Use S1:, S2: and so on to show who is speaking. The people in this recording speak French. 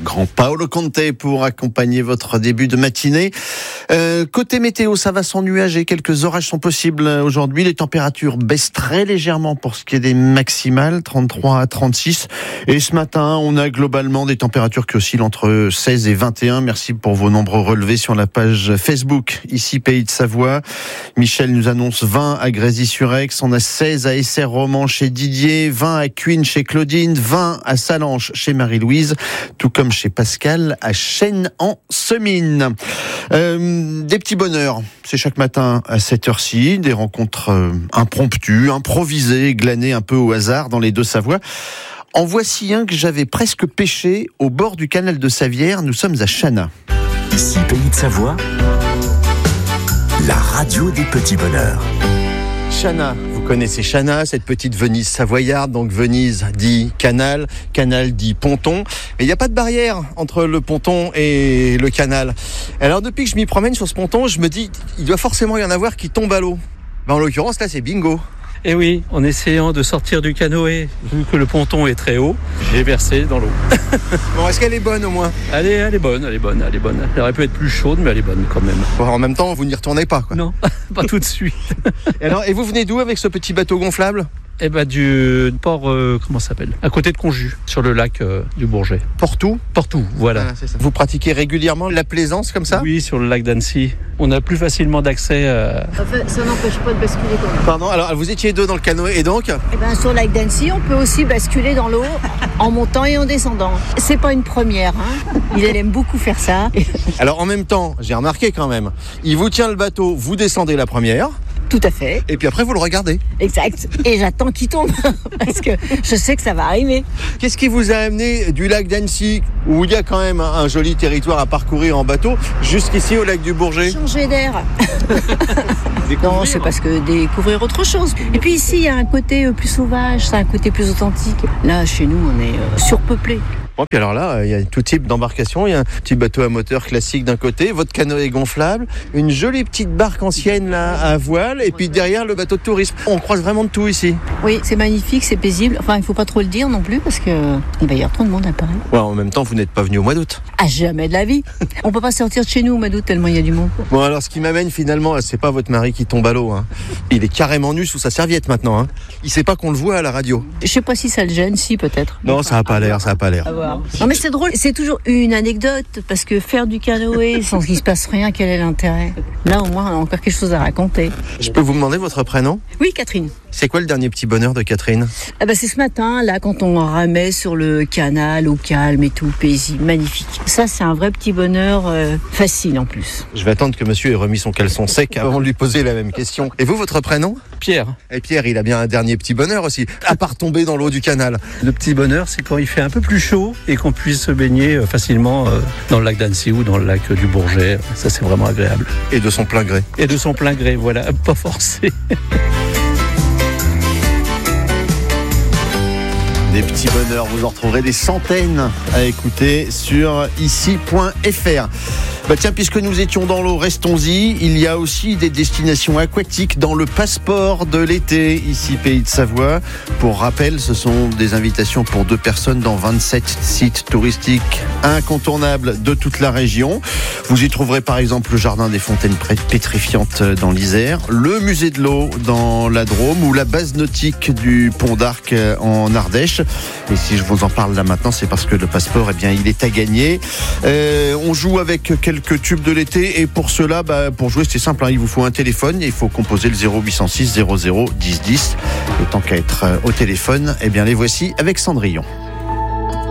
S1: grand Paolo Conte pour accompagner votre début de matinée. Côté météo, ça va s'ennuager. Quelques orages sont possibles aujourd'hui. Les températures baissent très légèrement pour ce qui est des maximales, 33 à 36. Et ce matin, on a globalement des températures qui oscillent entre 16 et 21. Merci pour vos nombreux relevés sur la page Facebook. Ici, Pays de Savoie. Michel nous annonce 20 à Grésy-sur-Aix. On a 16 à Essert-Romand chez Didier, 20 à Cuines chez Claudine, 20 à Salanches chez Marie-Louise, tout comme chez Pascal à Chênes-en-Semine. Des petits bonheurs, c'est chaque matin à cette heure-ci, des rencontres impromptues, improvisées, glanées un peu au hasard dans les Deux-Savoies. En voici un que j'avais presque pêché au bord du canal de Savières. Nous sommes à Chana.
S2: Ici, Pays de Savoie, la radio des petits bonheurs.
S1: Chana, vous connaissez Chana, cette petite Venise savoyarde, donc Venise dit canal, canal dit ponton. Mais il n'y a pas de barrière entre le ponton et le canal. Alors depuis que je m'y promène sur ce ponton, je me dis, il doit forcément y en avoir qui tombent à l'eau. En l'occurrence, là, c'est bingo.
S3: Et oui, en essayant de sortir du canoë, vu que le ponton est très haut, j'ai versé dans l'eau.
S1: Bon, est-ce qu'elle est bonne au moins ?
S3: Elle est bonne. Elle aurait pu être plus chaude, mais elle est bonne quand même.
S1: Bon, en même temps, vous n'y retournez pas, quoi.
S3: Non, pas tout de suite.
S1: Et vous venez d'où avec ce petit bateau gonflable ?
S3: Du port, comment ça s'appelle ? À côté de Conjus, sur le lac du Bourget.
S1: Portou ?
S3: Portou, voilà.
S1: C'est ça. Vous pratiquez régulièrement la plaisance comme ça ?
S3: Oui, sur le lac d'Annecy. On a plus facilement d'accès à...
S4: Enfin, ça n'empêche pas de basculer quand même.
S1: Pardon, alors vous étiez deux dans le canoë et donc ?
S4: Sur le lac d'Annecy, on peut aussi basculer dans l'eau en montant et en descendant. C'est pas une première, hein. Il aime beaucoup faire ça.
S1: Alors en même temps, j'ai remarqué quand même, il vous tient le bateau, vous descendez la première.
S4: Tout à fait.
S1: Et puis après, vous le regardez.
S4: Exact. Et j'attends qu'il tombe, parce que je sais que ça va arriver.
S1: Qu'est-ce qui vous a amené du lac d'Annecy, où il y a quand même un joli territoire à parcourir en bateau, jusqu'ici au lac du Bourget ?
S4: Changer d'air. Non, c'est parce que découvrir autre chose. Et puis ici, il y a un côté plus sauvage, c'est un côté plus authentique. Là, chez nous, on est surpeuplé.
S1: Bon, puis alors là, il y a tout type d'embarcation. Il y a un petit bateau à moteur classique d'un côté, votre canoë gonflable, une jolie petite barque ancienne là à voile, et puis derrière le bateau de tourisme. On croise vraiment de tout ici.
S4: Oui, c'est magnifique, c'est paisible. Enfin, il ne faut pas trop le dire non plus parce qu'il va y avoir trop de monde à Paris.
S1: Ouais, en même temps, vous n'êtes pas venu au mois d'août.
S4: À jamais de la vie. On peut pas sortir de chez nous au mois d'août tellement il y a du monde.
S1: Bon, alors ce qui m'amène finalement, c'est pas votre mari qui tombe à l'eau. Hein. Il est carrément nu sous sa serviette maintenant. Hein. Il sait pas qu'on le voit à la radio.
S4: Je sais pas si ça le gêne, si peut-être.
S1: Non, ça a pas l'air.
S4: À voir. Non mais c'est drôle, c'est toujours une anecdote parce que faire du canoë sans qu'il se passe rien, quel est l'intérêt ? Là au moins on a encore quelque chose à raconter.
S1: Je peux vous demander votre prénom ?
S4: Oui, Catherine.
S1: C'est quoi le dernier petit bonheur de Catherine ?
S4: C'est ce matin, là, quand on ramait sur le canal, au calme et tout, paisible, magnifique. Ça, c'est un vrai petit bonheur facile en plus.
S1: Je vais attendre que monsieur ait remis son caleçon sec avant de lui poser la même question. Et vous, votre prénom ?
S3: Pierre.
S1: Et Pierre, il a bien un dernier petit bonheur aussi, à part tomber dans l'eau du canal.
S3: Le petit bonheur, c'est quand il fait un peu plus chaud et qu'on puisse se baigner facilement dans le lac d'Annecy ou dans le lac du Bourget. Ça, c'est vraiment agréable.
S1: Et de son plein gré.
S3: Et de son plein gré, voilà, pas forcé.
S1: Des petits bonheurs, vous en retrouverez des centaines à écouter sur ici.fr. Tiens, puisque nous étions dans l'eau, restons-y. Il y a aussi des destinations aquatiques dans le passeport de l'été, ici Pays de Savoie. Pour rappel, ce sont des invitations pour 2 personnes dans 27 sites touristiques incontournables de toute la région. Vous y trouverez par exemple le jardin des fontaines pétrifiantes dans l'Isère, le musée de l'eau dans la Drôme ou la base nautique du Pont d'Arc en Ardèche. Et si je vous en parle là maintenant, c'est parce que le passeport, il est à gagner. On joue avec quelques tubes de l'été et pour cela, pour jouer, c'est simple. Il vous faut un téléphone et il faut composer le 0806 00 10 10. Et tant qu'à être au téléphone, les voici avec Cendrillon.